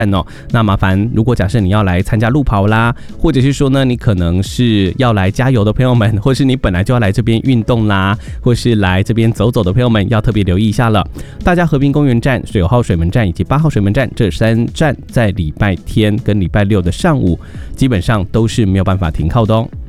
那麻烦如果假设你要来参加路跑啦，或者是说呢你可能是要来加油的朋友们，或是你本来就要来这边运动啦，或是来这边走走的朋友们，要特别留意一下了。大家和平公园站、9号水门站以及8号水门站这3站在礼拜天跟礼拜六的上午基本上都是没有办法停靠的哦。